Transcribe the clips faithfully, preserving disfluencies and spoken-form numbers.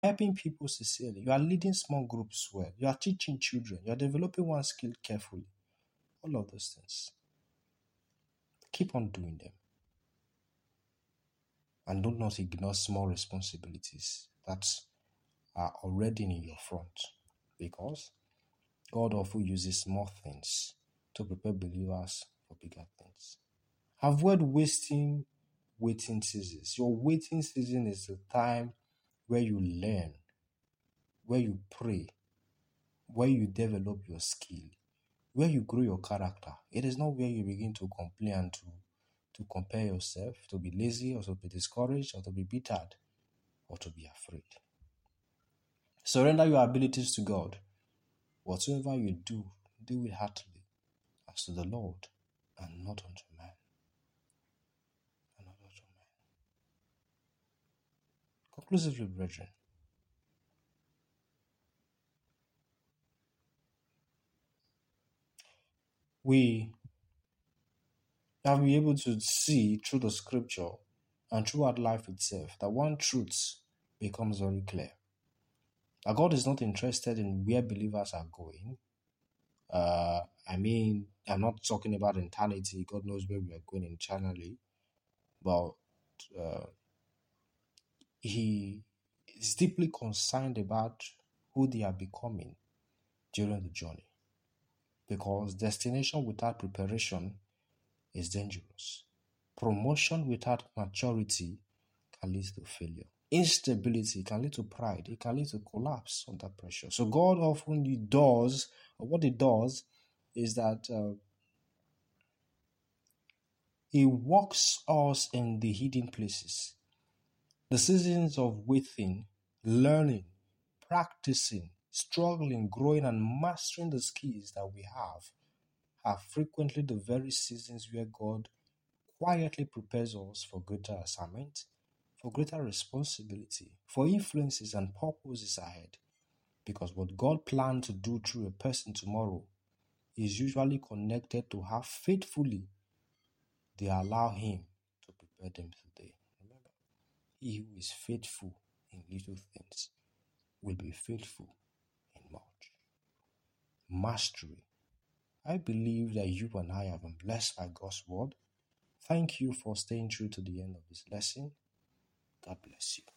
helping people sincerely. You are leading small groups well. You are teaching children. You are developing one skill carefully. All of those things. Keep on doing them. And do not ignore small responsibilities that are already in your front. Because God often uses small things to prepare believers for bigger things. Avoid wasting waiting seasons. Your waiting season is the time where you learn, where you pray, where you develop your skill, where you grow your character. It is not where you begin to complain and to, to compare yourself, to be lazy or to be discouraged or to be bittered or to be afraid. Surrender your abilities to God. Whatsoever you do, do it heartily as to the Lord and not unto man. And not unto man. Conclusively, brethren, we have been able to see through the scripture and throughout life itself that one truth becomes very clear. That God is not interested in where believers are going. Uh, I mean, I'm not talking about eternity. God knows where we are going internally. But uh, He is deeply concerned about who they are becoming during the journey. Because destination without preparation is dangerous. Promotion without maturity can lead to failure. Instability can lead to pride. It can lead to collapse under pressure. So God often does, or what He does, is that uh, He walks us in the hidden places. The seasons of waiting, learning, practicing, struggling, growing, and mastering the skills that we have are frequently the very seasons where God quietly prepares us for greater assignment, for greater responsibility, for influences and purposes ahead. Because what God planned to do through a person tomorrow is usually connected to how faithfully they allow Him to prepare them today. Remember, He who is faithful in little things will be faithful in much. Mastery. I believe that you and I have been blessed by God's word. Thank you for staying true to the end of this lesson. God bless you.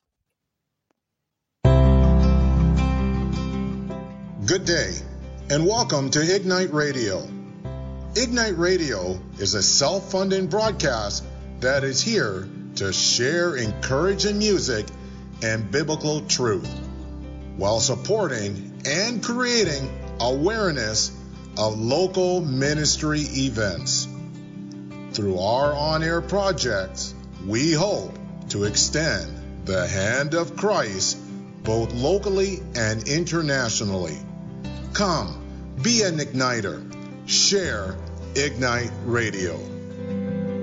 Good day, and welcome to Ignite Radio. Ignite Radio is a self-funding broadcast that is here to share encouraging music and biblical truth, while supporting and creating awareness of local ministry events. Through our on-air projects, we hope to extend the hand of Christ both locally and internationally. Come, be an igniter. Share Ignite Radio.